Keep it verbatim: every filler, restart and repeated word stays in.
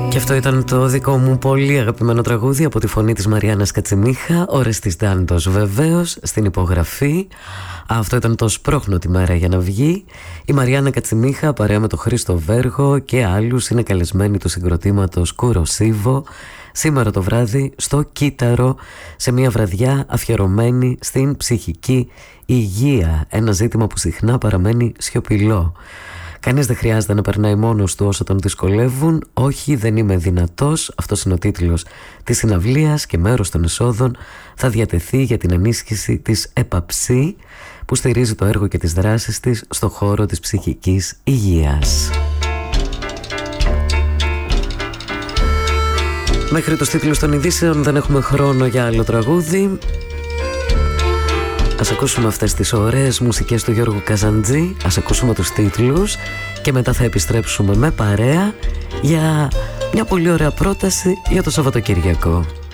Και αυτό ήταν το δικό μου πολύ αγαπημένο τραγούδι από τη φωνή της Μαριάννας Κατσιμίχα, Ορεστής Ντάντος βεβαίως, στην υπογραφή. Αυτό ήταν το σπρώχνω τη μέρα για να βγει. Η Μαριάννα Κατσιμίχα παρέα με τον Χρήστο Βέργο και άλλους είναι καλεσμένοι του συγκροτήματος Κουροσίβο σήμερα το βράδυ στο Κύτταρο, σε μια βραδιά αφιερωμένη στην ψυχική υγεία, ένα ζήτημα που συχνά παραμένει σιωπηλό. Κανείς δεν χρειάζεται να περνάει μόνος του όσο τον δυσκολεύουν. Όχι, δεν είμαι δυνατός. Αυτός είναι ο τίτλος της συναυλίας και μέρος των εσόδων θα διατεθεί για την ενίσχυση της ΕΠΑΨΗ που στηρίζει το έργο και τις δράσεις της στον χώρο της ψυχικής υγείας. Μέχρι τους τίτλους των ειδήσεων δεν έχουμε χρόνο για άλλο τραγούδι. Ας ακούσουμε αυτές τις ωραίες μουσικές του Γιώργου Καζαντζή, ας ακούσουμε τους τίτλους και μετά θα επιστρέψουμε με παρέα για μια πολύ ωραία πρόταση για το Σαββατοκυριακό.